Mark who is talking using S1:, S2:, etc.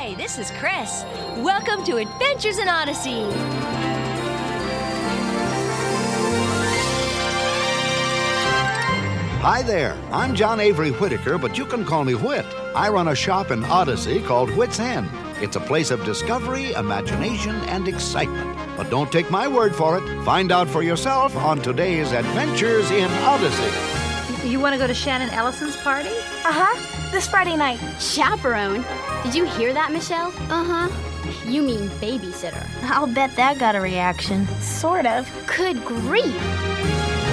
S1: Hi, this is Chris. Welcome to Adventures in Odyssey.
S2: Hi there, I'm John Avery Whitaker, but you can call me Whit. I run a shop in Odyssey called Whit's End. It's a place of discovery, imagination, and excitement. But don't take my word for it. Find out for yourself on today's Adventures in Odyssey.
S3: You want to go to Shannon Ellison's party?
S4: Uh-huh, this Friday night.
S5: Chaperone? Did you hear that, Michelle?
S4: Uh-huh.
S5: You mean babysitter.
S4: I'll bet that got a reaction. Sort of.
S5: Good grief!